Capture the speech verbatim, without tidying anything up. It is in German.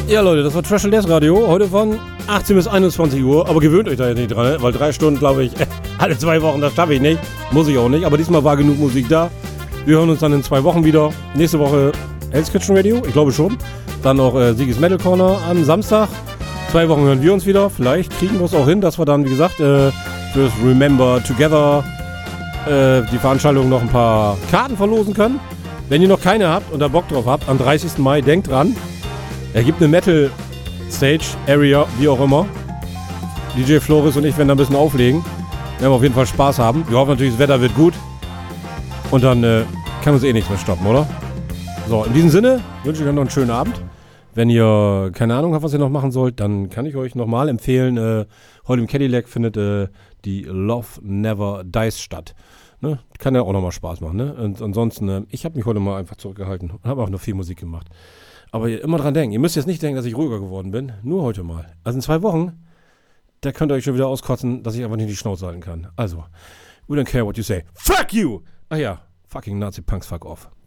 Ja, Leute, das war Trash and Death Radio. Heute von achtzehn bis einundzwanzig Uhr. Aber gewöhnt euch da jetzt nicht dran, weil drei Stunden, glaube ich, alle zwei Wochen, das schaffe ich nicht. Muss ich auch nicht. Aber diesmal war genug Musik da. Wir hören uns dann in zwei Wochen wieder. Nächste Woche Hell's Kitchen Radio, ich glaube schon. Dann auch äh, Sigis Metal Corner am Samstag. Zwei Wochen hören wir uns wieder. Vielleicht kriegen wir es auch hin, dass wir dann, wie gesagt, äh, fürs Remember Together äh, die Veranstaltung noch ein paar Karten verlosen können. Wenn ihr noch keine habt und da Bock drauf habt, am dreißigsten Mai, denkt dran. Er gibt eine Metal Stage, Area, wie auch immer. D J Floris und ich werden da ein bisschen auflegen. Wir werden auf jeden Fall Spaß haben. Wir hoffen natürlich, das Wetter wird gut. Und dann äh, kann uns eh nichts mehr stoppen, oder? So, in diesem Sinne wünsche ich euch noch einen schönen Abend. Wenn ihr keine Ahnung habt, was ihr noch machen sollt, dann kann ich euch nochmal empfehlen, äh, heute im Cadillac findet äh, die Love Never Dies statt. Ne? Kann ja auch nochmal Spaß machen. Ne? Und ansonsten, äh, ich habe mich heute mal einfach zurückgehalten und habe auch noch viel Musik gemacht. Aber immer dran denken, ihr müsst jetzt nicht denken, dass ich ruhiger geworden bin. Nur heute mal. Also in zwei Wochen, da könnt ihr euch schon wieder auskotzen, dass ich einfach nicht die Schnauze halten kann. Also, we don't care what you say. Fuck you! Ach ja, fucking Nazi-Punks, fuck off.